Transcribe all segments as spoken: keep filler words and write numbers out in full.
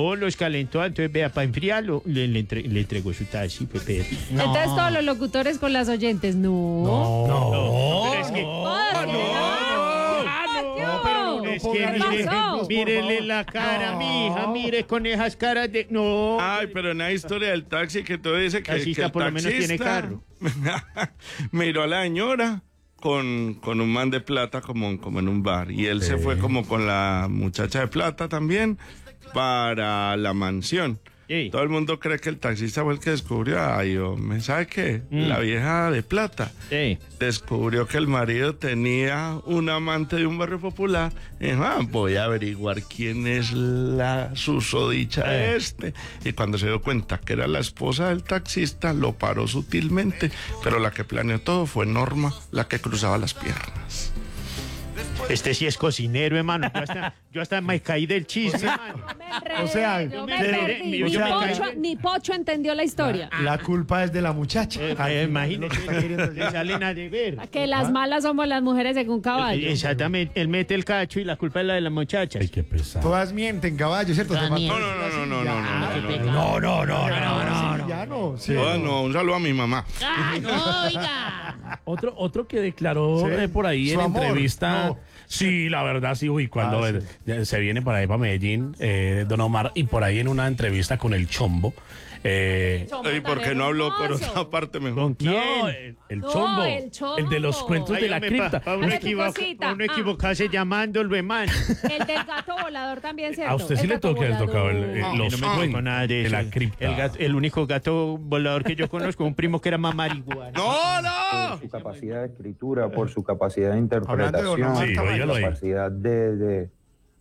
No, los calentó, entonces vea, para enfriarlo, le, le, entre- le entregó su taxi, Pepe. Entonces todos los locutores con las oyentes, no. No, pero es que... ¿Por qué no? No, pero no, es que ¿Qué mire, pasó? mírele la cara, mija, mire con esas caras de... No. Ay, pero en la historia del taxi que tú dices que, Taxista que el por lo menos tiene taxista carro. miró a la señora con, con un man de plata como, como en un bar. Y él se fue como con la muchacha de plata también para la mansión. Sí. Todo el mundo cree que el taxista fue el que descubrió. Ay, hombre, ¿sabe qué? Mm. La vieja de plata Sí. descubrió que el marido tenía un amante de un barrio popular. Y dijo, ah, voy a averiguar quién es la susodicha de Eh. este. Y cuando se dio cuenta que era la esposa del taxista, lo paró sutilmente. Pero la que planeó todo fue Norma, la que cruzaba las piernas. Este sí es cocinero, hermano. Yo hasta, yo hasta me caí del chisme, hermano. Me enredé, O sea, yo me yo me- perdí. yo Ni, me Pocho, caí. ni Pocho entendió la historia. La culpa es de la muchacha. Eh, Al eh, final, imagínate, lo que está queriendo decir. le salen a deber. Que las malas somos las mujeres según caballo. Exactamente, él mete el cacho y la culpa es la de las muchachas. Qué pesado. Todas mienten, caballo, ¿cierto? Todas Tomás? mienten. No, no, no, no, no, no, no, no, no. No, no, no, no, no. Sí, ya no. Sí. Ah, no, un saludo a mi mamá. ¡Ah, no, oiga! Otro, otro que declaró Sí. eh, por ahí Su en amor, entrevista. no. Sí, la verdad, sí, uy, cuando Ah, eh, sí. ya se viene para ahí, para Medellín, eh, Don Omar, y por ahí en una entrevista con el Chombo. Eh, Chombo ¿Y por tan qué no habló por hermoso. otra parte mejor? ¿Con quién? no, el, el No, Chombo, el Chombo. el de los cuentos Ay, de la hombre, cripta. pa- pa uno, Hace tu equivoca- cosita. pa uno Ah. equivocarse llamándolo, hermano. El del gato volador también, ¿cierto? A usted sí El le gato toca, le tocaba el, volador. eh, No, los no me cuentos con nada de de eso. la cripta. El, gato- el único gato volador que yo conozco, un primo que era más marihuana. ¡No, no! Por su capacidad de escritura, por su capacidad de Hablando de interpretación, Don Omar Sí, por Tamayo. óigalo su ahí. capacidad de, de,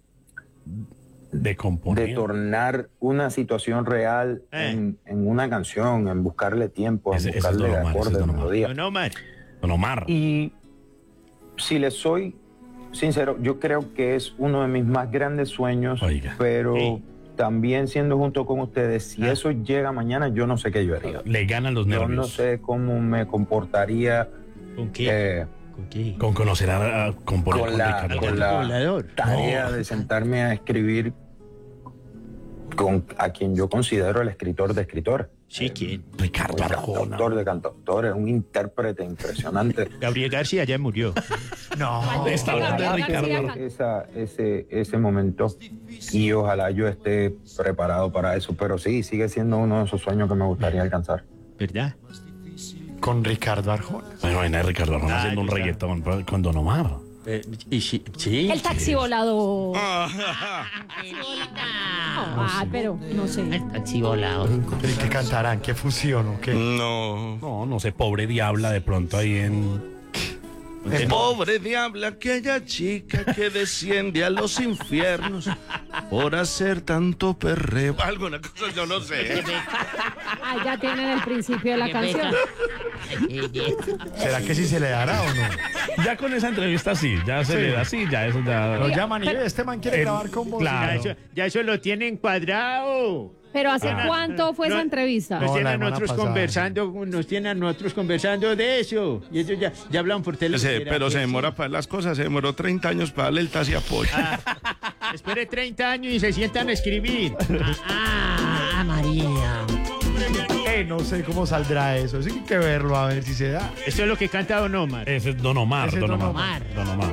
De componer. de tornar una situación real Eh. en, en una canción, en buscarle tiempo, en Ese- ese es buscarle Don Omar, ese es acordes, Don Omar. melodía. No, Omar. Don Omar. Y si les soy sincero, yo creo que es uno de mis más grandes sueños, Oiga. pero Sí. también siendo junto con ustedes, si Ah. eso llega mañana, yo no sé qué yo haría. Le ganan los Yo nervios. no sé cómo me comportaría ¿Con qué? eh, ¿Con qué? Con conocer a, a componer con con, la, Ricardo. con Gato la volador. tarea No. de sentarme a escribir con a quien yo considero el escritor de escritores. Sí, ¿quién? Ricardo Un Arjona. cantautor de cantautores, un intérprete impresionante. Gabriel García ya murió. No. Está hablando de Gabriel Ricardo. García. Esa, ese, ese momento, y ojalá yo esté preparado para eso, pero sí, sigue siendo uno de esos sueños que me gustaría alcanzar. ¿Verdad? Con Ricardo Arjona. Bueno, ven a Ricardo Arjona Ah, haciendo un ya. reggaetón pa- con Don Omar. Eh, y sí, sí. El taxi volador. Ah, Ah, pero no sé. El taxi volado. ¿Qué, qué cantarán? ¿Qué fusión o qué? no. No, no sé, pobre diabla de pronto ahí en... Pobre diabla, aquella chica que desciende a los infiernos por hacer tanto perreo. Alguna cosa yo no sé. Ah, ya tienen el principio de la canción. ¿Será que sí se le dará o no? Ya con esa entrevista sí, ya se Sí. le da, sí, ya eso ya... Lo llaman y ve, este man quiere El- grabar con vos. Ya claro. eso, ya eso lo tienen cuadrado. Pero ¿hace Ah. cuánto fue No, esa entrevista? Nos No, tienen la a semana nosotros pasada. conversando, nos tienen a nosotros conversando de eso. Y ellos ya, ya hablan por teléfono. Sí, pero se demora para las cosas, se demoró treinta años para darle el taxi apoyo. Espere treinta años y se sientan a escribir. Ah, María. Eh, no sé cómo saldrá eso. Eso hay que verlo a ver si se da. Eso es lo que canta Don Omar. Ese es Don Omar, Ese es Don Don Omar. Omar. Don Omar.